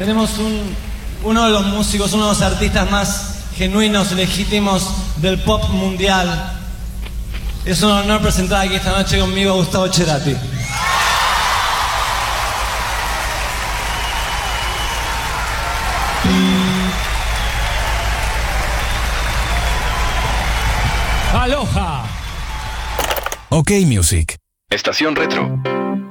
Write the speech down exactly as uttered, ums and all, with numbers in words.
Tenemos un, uno de los músicos, uno de los artistas más genuinos, legítimos del pop mundial. Es un honor presentar aquí esta noche conmigo a Gustavo Cerati. Aloha. OK Music. Estación Retro.